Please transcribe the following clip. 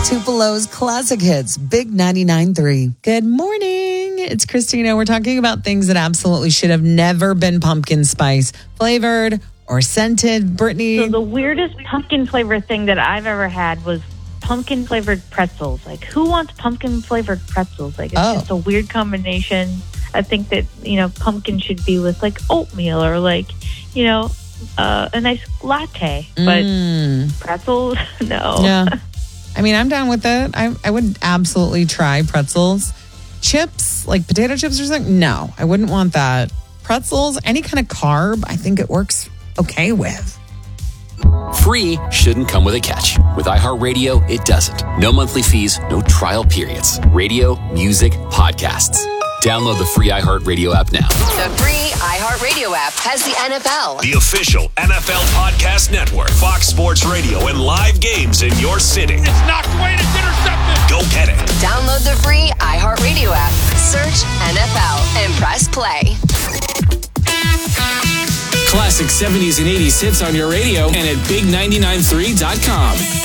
Tupelo's classic hits, Big 99.3. Good morning. It's Christina. We're talking about things that absolutely should have never been pumpkin spice flavored or scented. Brittany? So the weirdest pumpkin flavor thing that I've ever had was pumpkin flavored pretzels. Like, who wants pumpkin flavored pretzels? Like, it's just a weird combination. I think that, pumpkin should be with like oatmeal or like, a nice latte. But pretzels, no. Yeah. I mean, I'm down with it. I would absolutely try pretzels. Chips, like potato chips or something? No, I wouldn't want that. Pretzels, any kind of carb, I think it works okay with. Free shouldn't come with a catch. With iHeartRadio, it doesn't. No monthly fees, no trial periods. Radio, music, podcasts. Download the free iHeartRadio app now. The free iHeartRadio app has the NFL, the official NFL podcast network, Fox Sports Radio, and live games in your city. It's knocked away and it's intercepted. Go get it. Download the free iHeartRadio app. Search NFL and press play. Classic 70s and 80s hits on your radio and at big993.com.